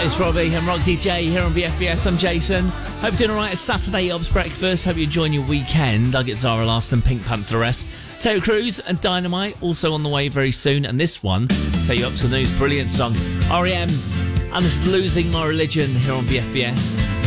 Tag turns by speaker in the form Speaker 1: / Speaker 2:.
Speaker 1: It's Robbie and Rock DJ here on BFBS. I'm Jason. Hope you're doing alright. It's Saturday Obs Breakfast. Hope you're enjoying your weekend. I get Zara Larsson, Pink Pantheress, Taylor Cruz and Dynamite also on the way very soon. And this one, tell you up to the news, brilliant song. R.E.M. and it's Losing My Religion here on BFBS.